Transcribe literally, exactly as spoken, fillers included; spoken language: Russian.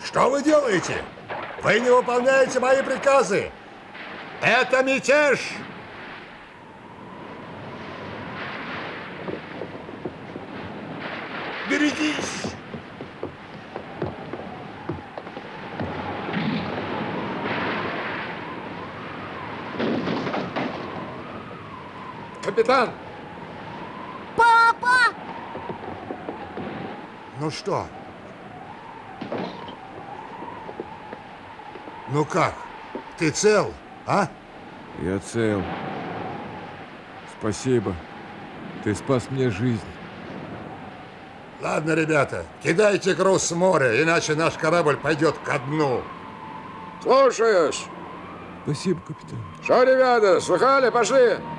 Что вы делаете? Вы не выполняете мои приказы. Это мятеж. Берегись. Капитан! Папа! Ну что? Ну как? Ты цел, а? Я цел. Спасибо. Ты спас мне жизнь. Ладно, ребята, кидайте груз с моря, иначе наш корабль пойдет ко дну. Слушаюсь. Спасибо, капитан. Что, ребята, слыхали? Пошли.